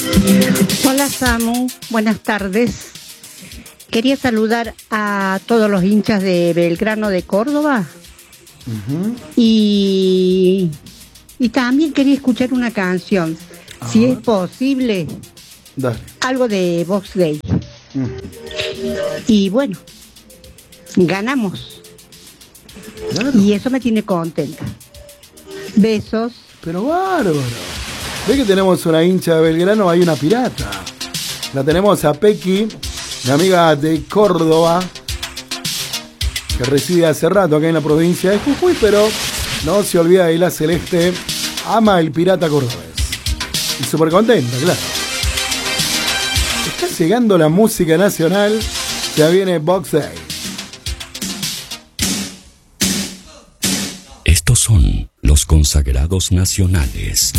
Hola Samu, buenas tardes. Quería saludar a todos los hinchas de Belgrano de Córdoba. Y también quería escuchar una canción, si es posible. Dale. Algo de Box Day. Y bueno, ganamos. Claro. Y eso me tiene contenta. Besos. Pero bárbaro. Ve que tenemos una hincha de Belgrano, hay una pirata. La tenemos a Pequi, mi amiga de Córdoba, que reside hace rato acá en la provincia de Jujuy, pero no se olvida de la Celeste, ama el pirata cordobés. Y súper contenta, claro. Está llegando la música nacional, ya viene Box Day. Estos son los consagrados nacionales.